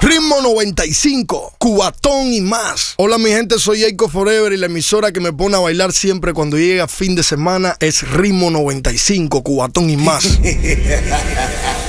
Ritmo 95, Cubatón y más. Hola mi gente, soy Jacob Forever y la emisora que me pone a bailar siempre cuando llega fin de semana es Ritmo 95, Cubatón y más.